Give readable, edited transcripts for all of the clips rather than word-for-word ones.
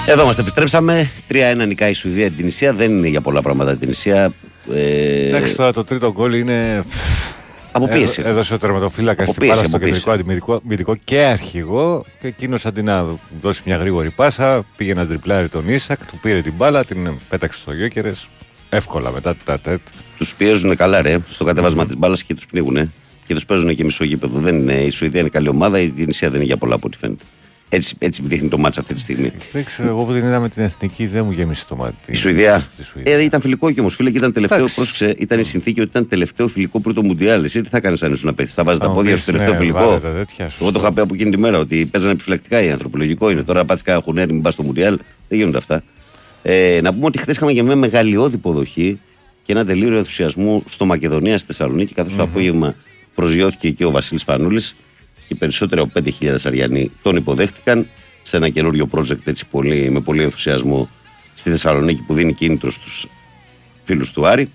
Εδώ είμαστε, επιστρέψαμε. 3-1 νικάει η Σουηδία την Τινησία. Δεν είναι για πολλά πράγματα την Τινησία. Εντάξει, τώρα το τρίτο γκολ είναι. Από πίεση. Έδωσε ο τερματοφύλακα στην μπάλα στο κεντρικό αμυντικό και αρχηγό. Και εκείνος αντί να δώσει μια γρήγορη πάσα, πήγε να τριπλάρει τον Ίσακ, του πήρε την μπάλα, την πέταξε στο Γιόκερες. Εύκολα μετά τα τέτ. Τους πιέζουν καλά, ρε, στο κατέβασμα της μπάλας και τους πνίγουνε. Και τους παίζουν και μισό γήπεδο. Δεν είναι, η Σουηδία είναι καλή ομάδα, η Τινησία δεν είναι για πολλά από ό,τι φαίνεται. Έτσι δείχνει το μάτς αυτή τη στιγμή. Δεν ξέρω, εγώ που την είδα με την εθνική δεν μου γέμισε το μάτι. Η Σουηδία. Ήταν φιλικό κι όμως, φίλε, και ήταν τελευταίο. Πρόσεξε, ήταν η συνθήκη ότι ήταν τελευταίο φιλικό πρώτο Μουντιάλ. Εσύ τι θα κάνεις αν ήσουν να παίξεις? Θα βάζεις τα πόδια στο τελευταίο φιλικό. Εγώ το είχα πει από εκείνη τη μέρα ότι παίζανε επιφυλακτικά οι άνθρωποι. Λογικό είναι. Τώρα πάτσε κανένα χουνέρι, μην πας στο Μουντιάλ. Δεν γίνονται αυτά. Να πούμε ότι χθες είχαμε για μια μεγαλειώδη υποδοχή και ένα τελείωρο ενθουσιασμού στο Μακεδονία στη Θεσσαλονίκη, καθώς το απόγευμα προσγειώθηκε εκεί ο Βασίλης Πανούλης. Οι περισσότεροι από 5.000 Αριανοί τον υποδέχτηκαν σε ένα καινούριο project έτσι με πολύ ενθουσιασμό στη Θεσσαλονίκη που δίνει κίνητρο στους φίλους του Άρη.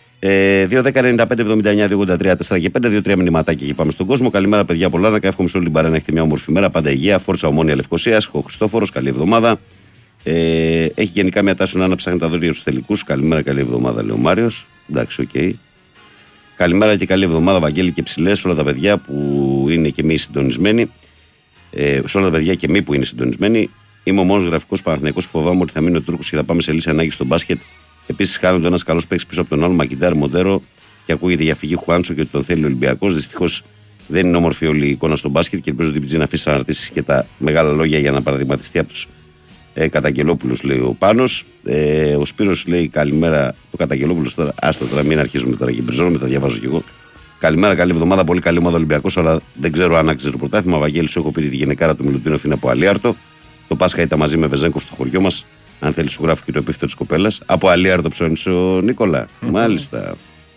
2-10-95-79-283-4 και 5-2-3 μηνυματάκια και πάμε στον κόσμο. Καλημέρα, παιδιά. Πολλά να εύχομαι σε όλη την παρέα να έχετε μια όμορφη μέρα. Πάντα υγεία. Φόρτσα Ομόνια Λευκοσίας. Ο Χριστόφορος, καλή εβδομάδα. Έχει γενικά μια τάση να αναψάχνει τα δόντια στους τελικούς. Καλημέρα, καλή εβδομάδα, λέει ο Μάριος. Εντάξει, οκ. Καλημέρα και καλή εβδομάδα, Βαγγέλη και ψηλές, όλα τα παιδιά που είναι και μη συντονισμένοι. Σε όλα τα παιδιά και μη που είναι συντονισμένοι. Είμαι ο μόνος γραφικός Παναθηναϊκός που φοβάμαι ότι θα μείνει ο Τούρκος και θα πάμε σε λύση ανάγκη στο μπάσκετ. Επίσης, χάνονται ένας καλός παίκτης πίσω από τον άλλο, Μακιντάρ Μοντέρο, και ακούγεται για φυγή Χουάντσο και ότι τον θέλει ο Ολυμπιακός. Δυστυχώς δεν είναι όμορφη όλη η εικόνα στο μπάσκετ και ελπίζω ότι η Πιτζή να αφήσει αναρτήσεις και τα μεγάλα λόγια για να παραδειγματιστεί από τους Καταγγελόπουλους, λέει ο Πάνος. Ο Σπύρος λέει καλημέρα. Το Καταγγελόπουλος τώρα, άστο τώρα, μην αρχίζουμε τώρα και μπριζώνουμε, τα διαβάζω κι εγώ. Καλημέρα, καλή εβδομάδα. Πολύ καλή ομάδα Ολυμπιακός, αλλά δεν ξέρω αν άξιζε το πρωτάθλημα. Βαγγέλη, σου έχω πει τη γενικάρα του Μιλουτίνοφ είναι από Αλίαρτο. Το Πάσχα ήταν μαζί με Βεζέγκοφ στο χωριό μας. Αν θέλει, σου γράφει και το επίθετο της κοπέλας. Από Αλίαρτο ψώνισε ο Νίκολα. Μάλιστα.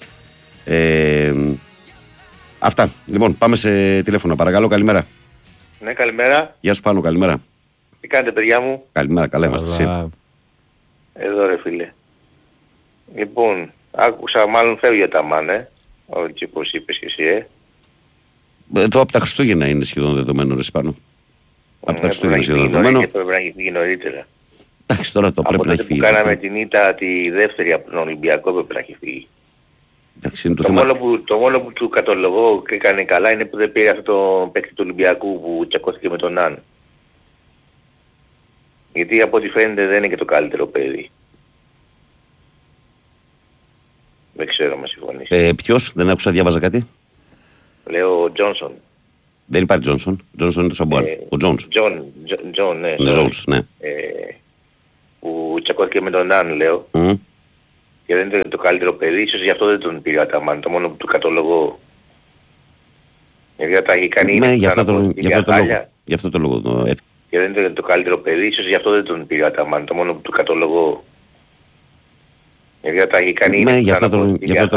Αυτά. Λοιπόν, πάμε σε τηλέφωνο. Παρακαλώ, καλημέρα. Ναι, καλημέρα. Γεια σου, Πάνο, καλημέρα. Τι κάνετε, παιδιά μου? Καλημέρα, καλά είμαστε εσύ. Εδώ, ρε φίλε. Λοιπόν, άκουσα, μάλλον φεύγει τα μάνε. Όχι όπως είπες και εσύ, Εδώ από τα Χριστούγεννα είναι σχεδόν δεδομένο, ρε Σπάνο. Από τα Χριστούγεννα είναι σχεδόν δεδομένο. Πρέπει να έχει φύγει νωρίτερα. Εντάξει, τώρα το πρέπει να έχει φύγει. Από τότε που κάναμε την ήττα τη δεύτερη από τον Ολυμπιακό πρέπει να έχει φύγει. Εντάξει, είναι το μόνο που του κατολογώ και έκανε καλά είναι που δεν πήρε αυτό το παίκτη του Ολυμπιακού που τσακώθηκε με τον Ναν. Γιατί από ό,τι φαίνεται δεν είναι και το καλύτερο παιδί. Δεν ξέρω, με συμφωνείς. Ποιος, δεν άκουσα, διάβαζα κάτι. Λέω ο Τζόνσον. Δεν υπάρχει Τζόνσον. Τζόνσον είναι το Σαμπουάν. Ο Τζόνς. Τζον, ναι. Τζόνς, ναι. Που τσακώθηκε με τον Ναν, λέω. Και δεν είναι το καλύτερο παιδί. Ίσως γι' αυτό δεν τον πήρε Αταμάν. Το μόνο που του κατολογώ. Γιατί τα έχει κάνει. Ναι, γι' αυτό το λόγο. Και δεν είναι το καλύτερο παιδί, ίσως γι' αυτό δεν τον πήρε Αταμάν, το μόνο που του κατολογώ. Γιατί τα έχει κάνει. Ναι, γι' αυτό